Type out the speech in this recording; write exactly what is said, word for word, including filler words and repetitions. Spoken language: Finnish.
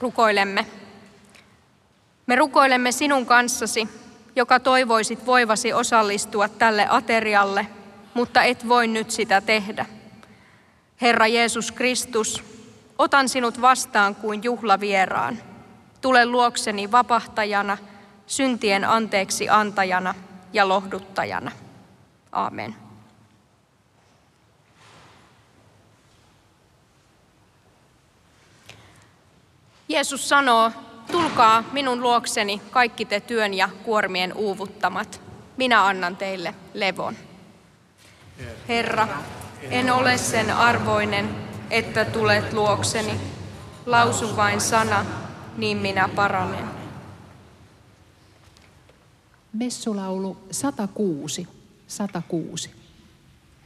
Rukoilemme. Me rukoilemme sinun kanssasi, joka toivoisit voivasi osallistua tälle aterialle, mutta et voi nyt sitä tehdä. Herra Jeesus Kristus, otan sinut vastaan kuin juhlavieraan. Tule luokseni vapahtajana, syntien anteeksi antajana ja lohduttajana. Aamen. Jeesus sanoo, tulkaa minun luokseni kaikki te työn ja kuormien uuvuttamat. Minä annan teille levon. Herra, en ole sen arvoinen, että tulet luokseni. Lausu vain sana, niin minä paranen. Messulaulu sata kuusi. sata kuusi.